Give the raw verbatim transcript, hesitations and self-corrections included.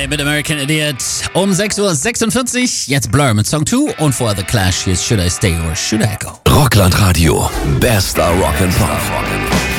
Friday mit American Idiot um sechs Uhr sechsundvierzig. Jetzt Blur mit Song zwei und vorher The Clash. Hier ist Should I Stay or Should I Go? Rockland Radio. Bester Rock'n'Pop.